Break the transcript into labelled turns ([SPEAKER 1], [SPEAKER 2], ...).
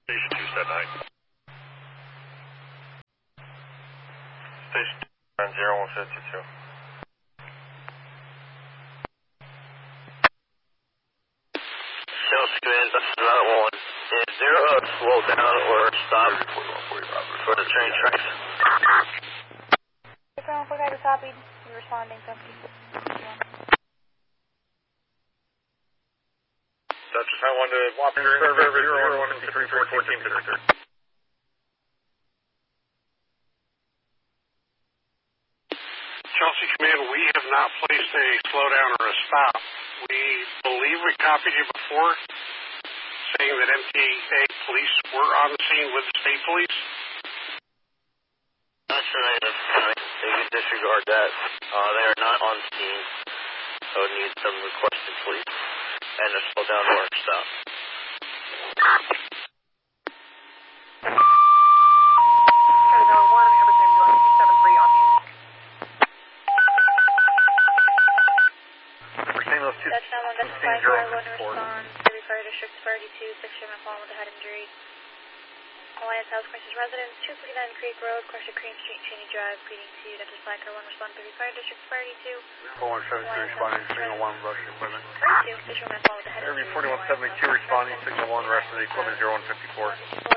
[SPEAKER 1] Station 279. Station 0152. Chelsea Command, this is another one. Is there a slow down or a stop for the train tracks?
[SPEAKER 2] If I forgot to copy, you're responding, something.
[SPEAKER 1] Dutchess, I wanted to walk your server 015314.
[SPEAKER 3] Chelsea Command, we have not placed a slowdown or a stop. We believe we copied you before, saying that MTA police were on the scene with the state police.
[SPEAKER 1] That's right. They can disregard that. They are not on scene, so it needs some requested police and a slow down or a stop.
[SPEAKER 2] That's not one, that's 5 car, 1 respond, City Fire District 32, 6 Sherman Fallen with a head injury. Alliance House Crisis Residence, 249 Creek Road, Crusher Cream Street, Cheney Drive, greeting to you, Dutchess Blacker, 1 respond, City Fire District 32.
[SPEAKER 4] 4172 responding, signal 1, rushing equipment.
[SPEAKER 2] 32, 6 Sherman Fallen with a head injury.
[SPEAKER 4] Airview 4172 responding, signal 1, rest of the equipment 0154.